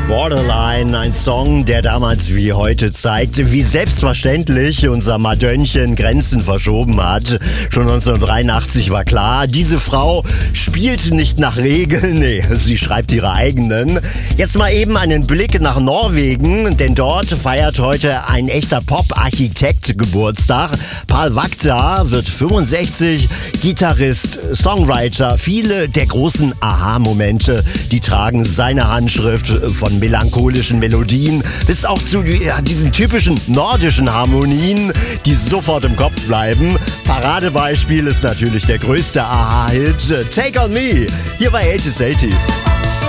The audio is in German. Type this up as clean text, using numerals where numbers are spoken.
Borderline, ein Song, der damals wie heute zeigt, wie selbstverständlich unser Madönnchen Grenzen verschoben hat. Schon 1983 war klar, diese Frau spielt nicht nach Regeln, nee, sie schreibt ihre eigenen. Jetzt mal eben einen Blick nach Norwegen, denn dort feiert heute ein echter Pop-Architekt Geburtstag. Pål Vakta wird 65, Gitarrist, Songwriter. Viele der großen Aha-Momente, die tragen seine Handschrift, von melancholischen Melodien bis auch zu diesen typischen nordischen Harmonien, die sofort im Kopf bleiben. Paradebeispiel ist natürlich der größte Aha-Hit Take On Me, hier bei 80s.